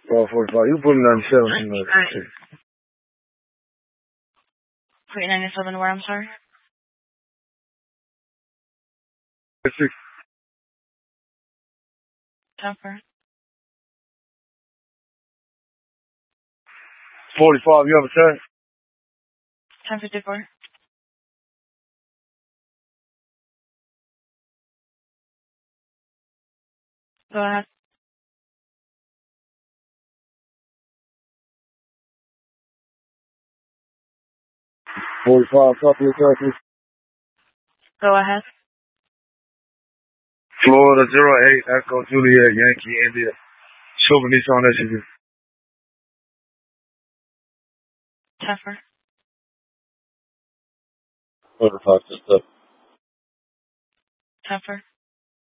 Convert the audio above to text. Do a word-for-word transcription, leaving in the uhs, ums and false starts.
twelve forty-five. You put me ninety-seven. Alright. Put you ninety-seven where, I'm sorry? Six. Tougher. forty-five, you have a turn? ten fifty-four. Go ahead. forty-five, copy your turn, please. Go ahead. Florida zero eight, Echo Juliet, Yankee, India. Silver Nissan S U V. Tougher. forty-five, just up. Tougher.